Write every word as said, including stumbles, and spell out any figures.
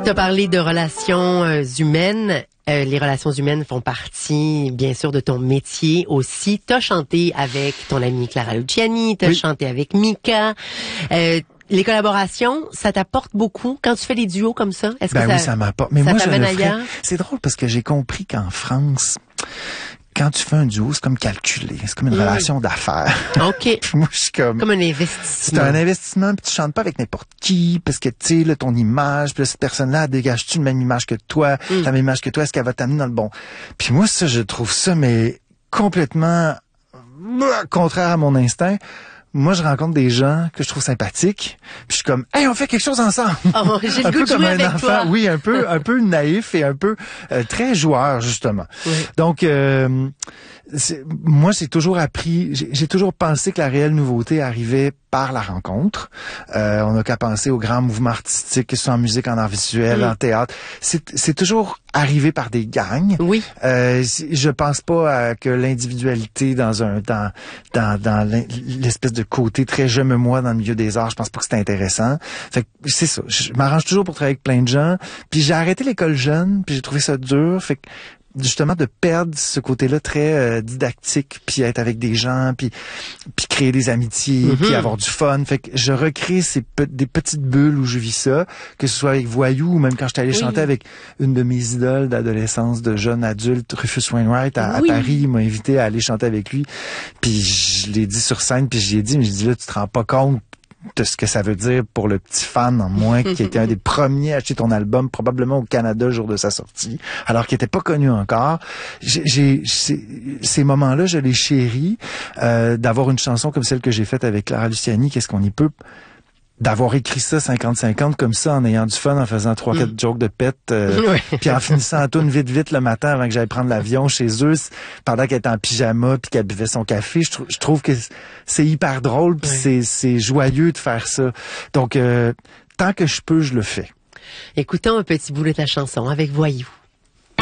Tu as parlé de relations euh, humaines. Euh, les relations humaines font partie, bien sûr, de ton métier aussi. Tu as chanté avec ton amie Clara Luciani, tu as oui. chanté avec Mika. Euh, les collaborations, ça t'apporte beaucoup quand tu fais des duos comme ça? Est-ce ben que ça, oui, ça m'apporte. Mais ça moi, je le ferais. ailleurs? C'est drôle parce que j'ai compris qu'en France, quand tu fais un duo, c'est comme calculé. C'est comme une mmh. relation d'affaires. OK. Moi, je suis comme... Comme un investissement. C'est un investissement, puis tu chantes pas avec n'importe qui, parce que, tu sais, là, ton image, puis là, cette personne-là, dégage-tu une même image que toi, mmh. la même image que toi, est-ce qu'elle va t'amener dans le bon? Puis moi, ça, je trouve ça, mais complètement contraire à mon instinct. Moi, je rencontre des gens que je trouve sympathiques, puis je suis comme, hey, on fait quelque chose ensemble. Oh, j'ai un le goût peu de comme jouer un avec enfant, toi. oui, un peu, un peu naïf et un peu euh, très joueur justement. Oui. Donc, euh, c'est, moi, j'ai toujours appris, j'ai, j'ai toujours pensé que la réelle nouveauté arrivait par la rencontre. Euh, on n'a qu'à penser aux grands mouvements artistiques, que ce soit en musique, en art visuel, mmh. en théâtre. C'est, c'est toujours arrivé par des gangs. Oui. Euh, je pense pas à que l'individualité dans un dans dans dans l'espèce de côté très je me moi dans le milieu des arts, je pense pas que c'est intéressant. Fait que c'est ça. Je m'arrange toujours pour travailler avec plein de gens. Puis j'ai arrêté l'école jeune, puis j'ai trouvé ça dur. Fait que justement de perdre ce côté-là très euh, didactique, puis être avec des gens, puis puis créer des amitiés, mm-hmm. puis avoir du fun. Fait que je recrée ces pe- des petites bulles où je vis ça, que ce soit avec Voyou ou même quand j'étais allé oui. chanter avec une de mes idoles d'adolescence, de jeune adulte, Rufus Wainwright à, oui. à Paris. Il m'a invité à aller chanter avec lui. Puis je l'ai dit sur scène, puis je lui ai dit, mais je dis là, tu te rends pas compte de ce que ça veut dire pour le petit fan en moi qui était un des premiers à acheter ton album probablement au Canada le jour de sa sortie, alors qu'il était pas connu encore. J'ai, j'ai ces, ces moments-là, je les chéris. Euh, d'avoir une chanson comme celle que j'ai faite avec Clara Luciani, qu'est-ce qu'on y peut? D'avoir écrit ça cinquante cinquante comme ça, en ayant du fun, en faisant trois, quatre mm. jokes de pète, euh, oui. puis en finissant à tourne vite, vite le matin avant que j'aille prendre l'avion chez eux, pendant qu'elle était en pyjama puis qu'elle buvait son café. Je, trou- je trouve que c'est hyper drôle puis oui. c'est, c'est joyeux de faire ça. Donc, euh, tant que je peux, je le fais. Écoutons un petit bout de ta chanson avec Voyou.